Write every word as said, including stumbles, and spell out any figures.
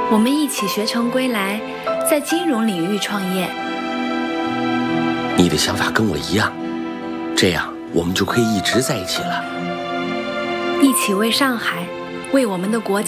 我们一起学成归来，在金融领域创业。 你的想法跟我一样，这样我们就可以一直在一起了。 一起为上海，为我们的国家